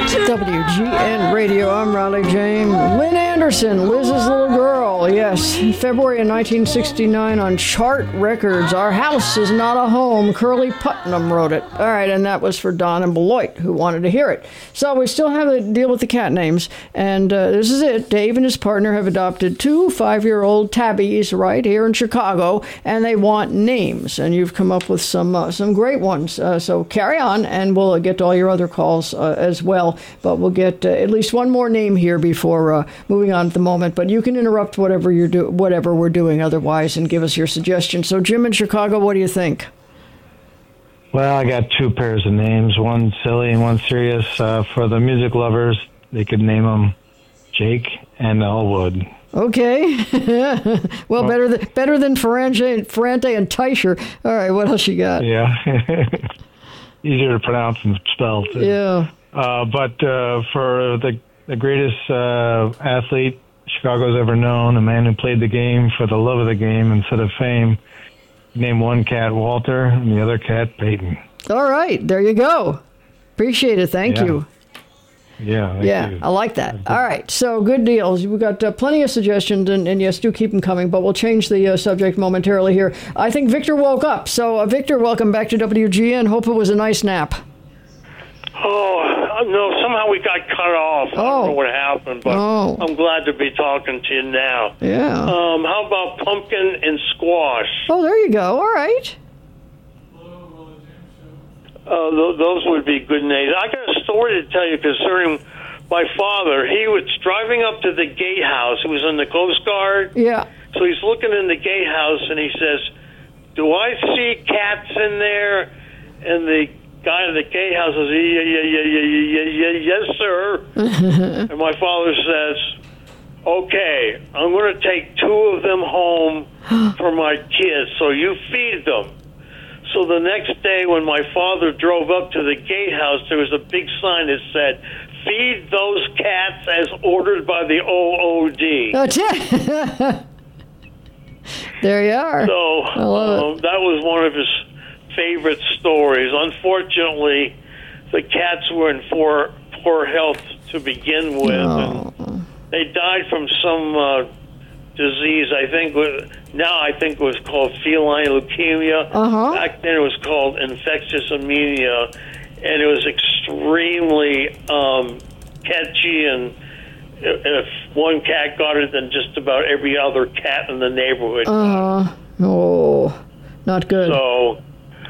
WGN Radio, I'm Riley Jane. Lynn Anderson, Liz's Little Girl. Yes, February of 1969 on Chart Records. Our House is Not a Home. Curly Putnam wrote it. All right, and that was for Don and Beloit, who wanted to hear it. So we still have to deal with the cat names, and this is it. Dave and his partner have adopted 2 5-year-old tabbies right here in Chicago, and they want names, and you've come up with some great ones. So carry on, and we'll get to all your other calls as well. But we'll get at least one more name here before moving on at the moment. But you can interrupt whatever we're doing otherwise and give us your suggestions. So, Jim in Chicago, what do you think? Well, I got 2 pairs of names, one silly and one serious. For the music lovers, they could name them Jake and Elwood. Okay. well, better than Ferrante and Teicher. All right, what else you got? Yeah. Easier to pronounce and spell, too. Yeah. But for the greatest athlete Chicago's ever known, a man who played the game for the love of the game instead of fame, name one cat Walter and the other cat Peyton. All right, there you go. Appreciate it. Thank you. Yeah, thank you. I like that. All right, so good deals. We've got plenty of suggestions, and yes, do keep them coming, but we'll change the subject momentarily here. I think Victor woke up. So, Victor, welcome back to WGN. Hope it was a nice nap. Oh, no, somehow we got cut off. I don't know what happened, but I'm glad to be talking to you now. Yeah. How about pumpkin and squash? Oh, there you go. All right. Those would be good names. I got a story to tell you concerning my father. He was driving up to the gatehouse. He was in the Coast Guard. Yeah. So he's looking in the gatehouse, and he says, "Do I see cats in there?" And the guy at the gatehouse says, yes, sir. And my father says, okay, I'm going to take 2 of them home for my kids, so you feed them. So the next day when my father drove up to the gatehouse, there was a big sign that said, feed those cats as ordered by the OOD. There you are. So I love it. That was one of his favorite stories. Unfortunately, the cats were in poor health to begin with. And they died from some disease. I think it was called feline leukemia. Back then, it was called infectious anemia, and it was extremely catchy. And if one cat got it, then just about every other cat in the neighborhood. Oh, not good. So.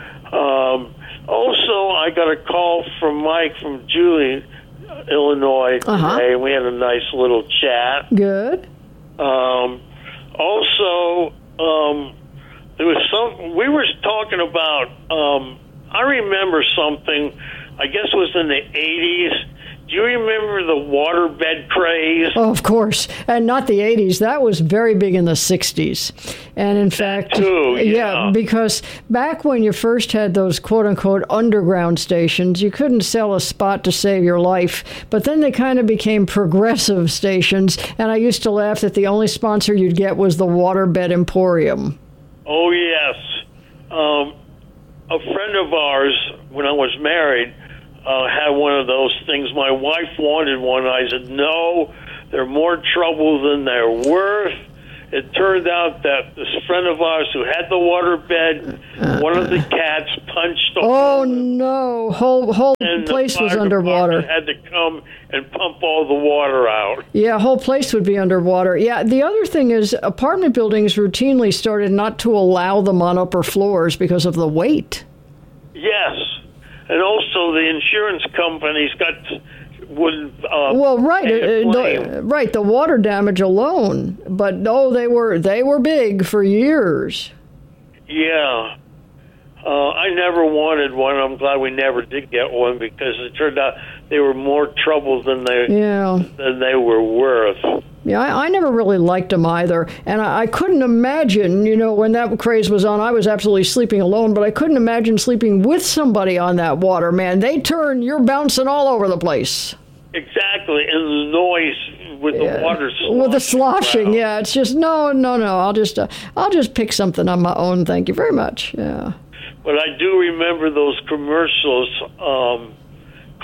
Also, I got a call from Mike from Julie, Illinois today, and we had a nice little chat. Good. Also, there was we were talking about, I remember something, I guess it was in the 80s. Do you remember the waterbed craze? Oh, of course. And not the 80s. That was very big in the 60s. And in fact, too, yeah, because back when you first had those quote-unquote underground stations, you couldn't sell a spot to save your life. But then they kind of became progressive stations, and I used to laugh that the only sponsor you'd get was the Waterbed Emporium. Oh, yes. A friend of ours, when I was married, had one of those things. My wife wanted one. I said, no, they're more trouble than they're worth. It turned out that this friend of ours who had the waterbed, one of the cats punched the hole. Oh, no. Whole place was underwater. Had to come and pump all the water out. Yeah, whole place would be underwater. Yeah, the other thing is apartment buildings routinely started not to allow them on upper floors because of the weight. Yes. And also, the insurance companies wouldn't. Right, the water damage alone. But no, they were big for years. Yeah, I never wanted one. I'm glad we never did get one because it turned out they were more trouble than they were worth. Yeah, I never really liked them either. And I couldn't imagine, when that craze was on, I was absolutely sleeping alone, but I couldn't imagine sleeping with somebody on that water, man. You're bouncing all over the place. Exactly, and the noise with the water sloshing. With the sloshing, yeah. It's just, no. I'll just pick something on my own, thank you very much, yeah. But I do remember those commercials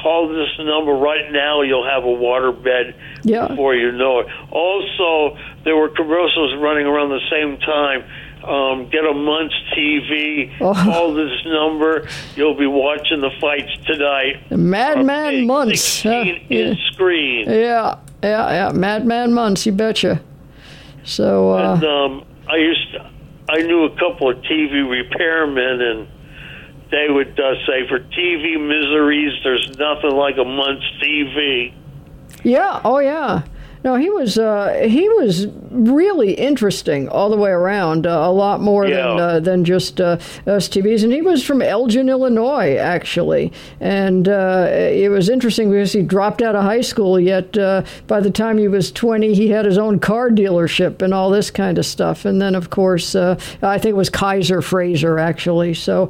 call this number right now. You'll have a waterbed before you know it. Also, there were commercials running around the same time. Get a month's TV. Call this number. You'll be watching the fights tonight. Madman Months. 16-inch screen. Yeah. Madman Months, you betcha. So, and, I knew a couple of TV repairmen, and they would say, for TV miseries, there's nothing like a month's TV. Yeah. Oh, yeah. No, he was really interesting all the way around, a lot more than just STVs. And he was from Elgin, Illinois, actually. And it was interesting because he dropped out of high school, yet by the time he was 20, he had his own car dealership and all this kind of stuff. And then, of course, I think it was Kaiser Fraser, actually. So,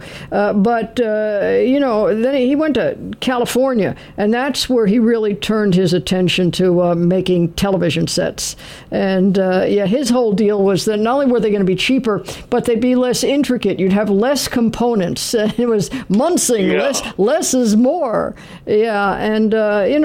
then he went to California, and that's where he really turned his attention to making television sets. And his whole deal was that not only were they going to be cheaper, but they'd be less intricate. You'd have less components. It was Munsing, less is more. Yeah, and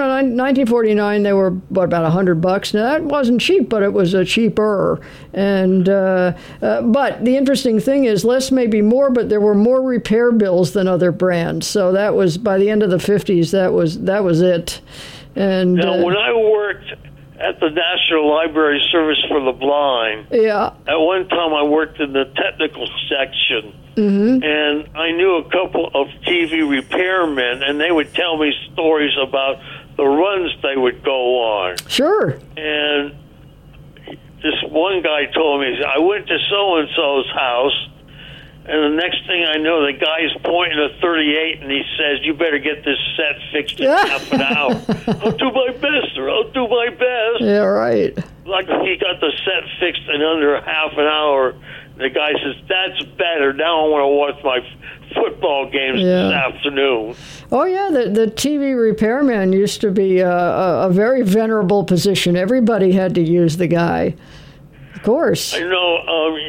1949 they were about $100. Now that wasn't cheap, but it was cheaper. And but the interesting thing is, less may be more, but there were more repair bills than other brands. So that was, by the end of the 50s, that was it. And now, when I worked at the National Library Service for the Blind, at one time I worked in the technical section, and I knew a couple of TV repairmen, and they would tell me stories about the runs they would go on. Sure. And this one guy told me, I went to so-and-so's house, and the next thing I know, the guy's pointing a .38, and he says, "You better get this set fixed in half an hour." I'll do my best, sir. I'll do my best. Yeah, right. Like, he got the set fixed in under half an hour. The guy says, "That's better. Now I want to watch my football games this afternoon." Oh, yeah, the TV repairman used to be a very venerable position. Everybody had to use the guy. Of course. I know.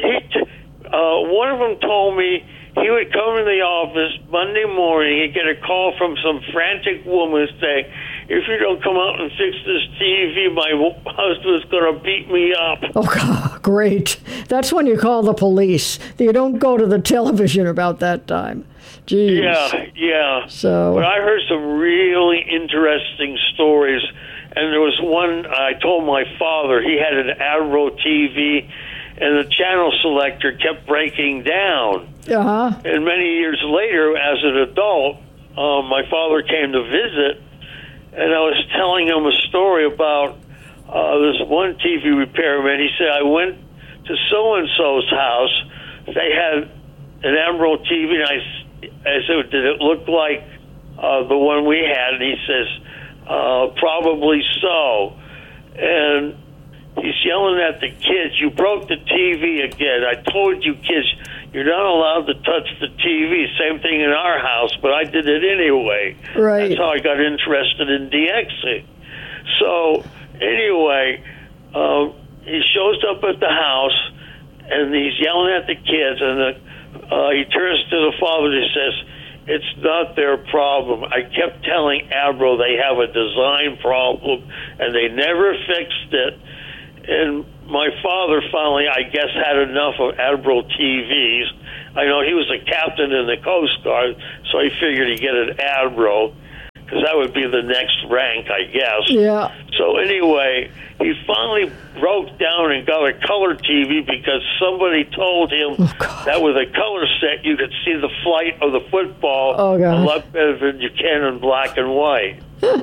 One of them told me he would come in the office Monday morning, he'd get a call from some frantic woman saying, "If you don't come out and fix this TV, my husband's going to beat me up." Oh, God, great. That's when you call the police. You don't go to the television about that time. Jeez. Yeah. So, but I heard some really interesting stories, and there was one I told my father. He had an Admiral TV, and the channel selector kept breaking down. And many years later, as an adult, my father came to visit, and I was telling him a story about this one TV repairman. He said, "I went to so-and-so's house. They had an Admiral TV, and I said, "Did it look like the one we had?" And he says, "Probably so." And he's yelling at the kids, "You broke the TV again. I told you kids, you're not allowed to touch the TV." Same thing in our house, but I did it anyway. Right. That's how I got interested in DXing. So anyway, he shows up at the house, and he's yelling at the kids, and he turns to the father and he says, "It's not their problem. I kept telling Admiral they have a design problem, and they never fixed it." And my father finally, I guess, had enough of Admiral TVs. I know he was a captain in the Coast Guard, so he figured he'd get an Admiral, because that would be the next rank, I guess. Yeah. So anyway, he finally broke down and got a color TV because somebody told him that with a color set you could see the flight of the football a lot better than you can in black and white.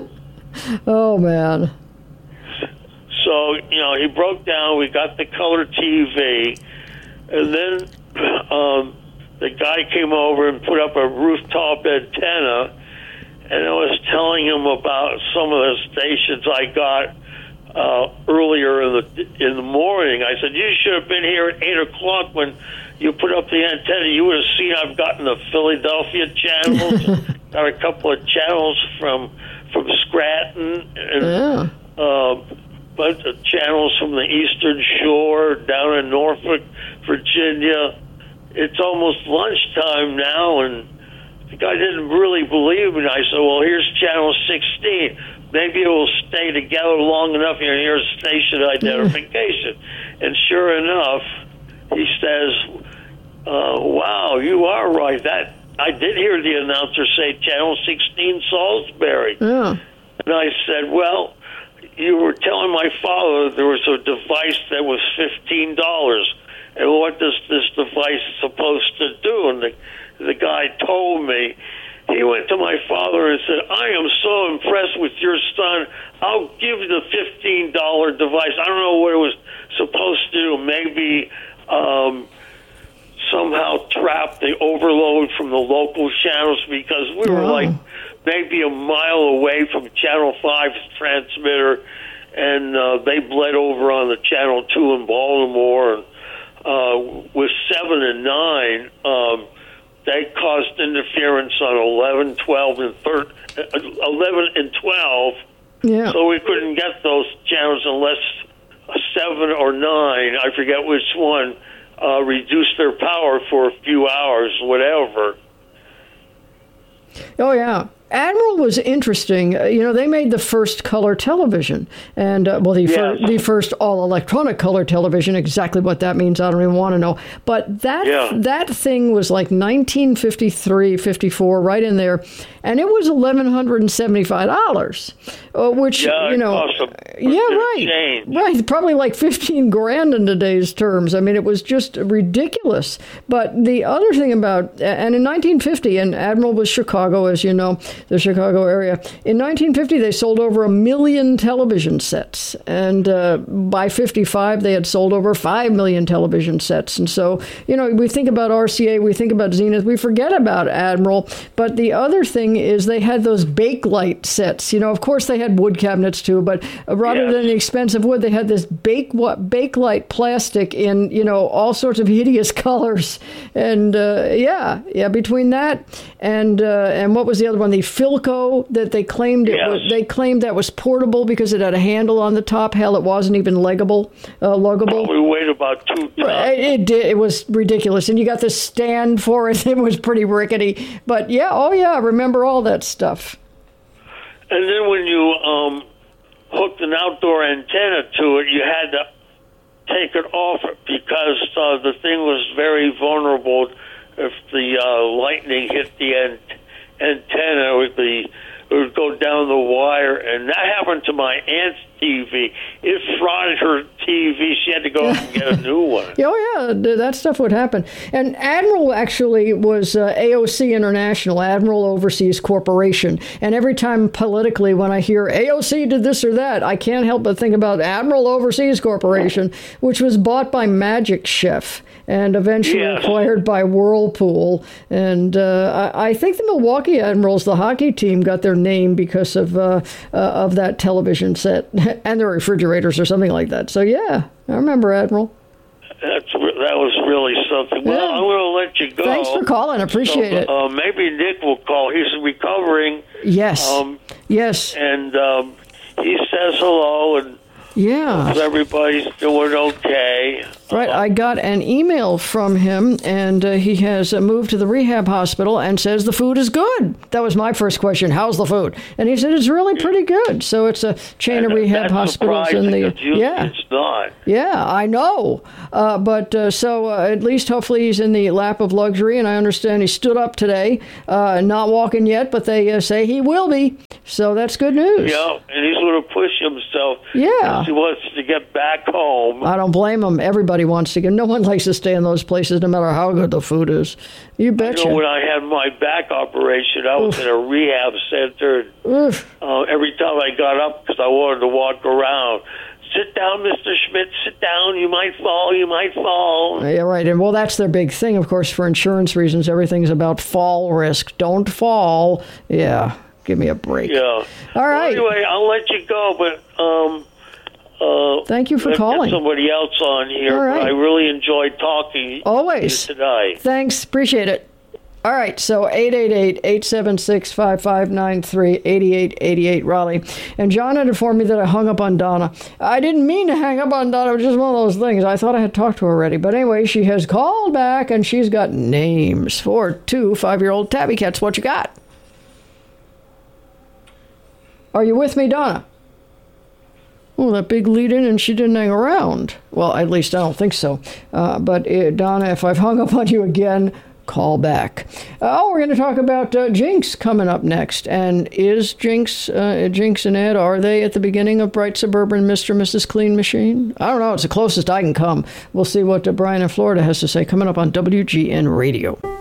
Oh, man. So, he broke down. We got the color TV. And then the guy came over and put up a rooftop antenna. And I was telling him about some of the stations I got earlier in the morning. I said, "You should have been here at 8 o'clock when you put up the antenna. You would have seen I've gotten the Philadelphia channels, got a couple of channels from Scranton, and bunch of channels from the Eastern Shore down in Norfolk, Virginia. It's almost lunchtime now, and the guy didn't really believe me. I said, well, here's channel 16. Maybe it will stay together long enough. Here's station identification. And sure enough, he says, wow, you are right. That I did hear the announcer say channel 16 Salisbury. Yeah. And I said, well, you were telling my father there was a device that was $15. And what is this device supposed to do? And the guy told me. He went to my father and said, I am so impressed with your son. I'll give you the $15 device. I don't know what it was supposed to do. Maybe somehow trap the overload from the local channels, because we were like maybe a mile away from Channel 5's transmitter, and they bled over on the Channel 2 in Baltimore. And with 7 and 9, they caused interference on 11, 12, and 11 and 12. Yeah. So we couldn't get those channels unless 7 or 9, I forget which one, reduced their power for a few hours, whatever. Oh, yeah. Admiral was interesting. They made the first color television, and the first all-electronic color television. Exactly what that means, I don't even want to know. But that thing was like 1953, 54, right in there, and it was $1,175, which right, probably like $15,000 in today's terms. I mean, it was just ridiculous. But the other thing about, and in 1950, and Admiral was Chicago, as you know, the Chicago area. In 1950, they sold over 1 million television sets. And by 55, they had sold over 5 million television sets. And so, we think about RCA, we think about Zenith, we forget about Admiral. But the other thing is they had those Bakelite sets. Of course, they had wood cabinets too, but rather than the expensive wood, they had this Bakelite plastic in, all sorts of hideous colors. And between that and what was the other one? The Philco that they claimed that was portable because it had a handle on the top. Hell, it wasn't even luggable. We weighed about 2 tons. It was ridiculous, and you got the stand for it. It was pretty rickety, but I remember all that stuff. And then when you hooked an outdoor antenna to it, you had to take it off because the thing was very vulnerable. If the lightning hit the antenna, it would go down the wire, and that happened to my aunt's TV. It fried her TV. She had to go out and get a new one. That stuff would happen. And Admiral actually was AOC International, Admiral Overseas Corporation. And every time politically when I hear AOC did this or that, I can't help but think about Admiral Overseas Corporation, which was bought by Magic Chef and eventually acquired by Whirlpool. And I think the Milwaukee Admirals, the hockey team, got their name because of that television set and their refrigerators or something like that. So, I remember Admiral. That was really something. Well, I'm going to let you go. Thanks for calling. Appreciate it. Maybe Nick will call. He's recovering. Yes. Yes. And he says hello, and everybody's doing okay. Right. I got an email from him, and he has moved to the rehab hospital and says the food is good. That was my first question. How's the food? And he said it's really pretty good. So it's a chain of rehab hospitals in the it's not. Yeah, I know. But at least hopefully he's in the lap of luxury, and I understand he stood up today, not walking yet, but they say he will be. So that's good news. Yeah, and he's going to push himself. Yeah. He wants to get back home. I don't blame him. Everybody wants to get. No one likes to stay in those places, no matter how good the food is. You betcha. When I had my back operation, I was in a rehab center. Every time I got up, because I wanted to walk around, sit down, Mr. Schmidt, sit down. You might fall. Yeah, right. And that's their big thing, of course, for insurance reasons. Everything's about fall risk. Don't fall. Yeah. Give me a break. Yeah. All right. Well, anyway, I'll let you go, but thank you for calling. Get somebody else on here. All right. I really enjoyed talking always to you tonight. Thanks. Appreciate it. All right, so 888-876-5593, 8888 Raleigh. And John had informed me that I hung up on Donna. I didn't mean to hang up on Donna. It was just one of those things. I thought I had talked to her already. But anyway, she has called back, and she's got names for 2 5-year-old tabby cats. What you got? Are you with me, Donna? Oh, that big lead in, and she didn't hang around. Well, at least I don't think so. But Donna, if I've hung up on you again, call back. We're going to talk about Jinx coming up next. And is Jinx and Ed, are they at the beginning of Bright Suburban Mr. and Mrs. Clean Machine? I don't know. It's the closest I can come. We'll see what Brian in Florida has to say coming up on WGN Radio.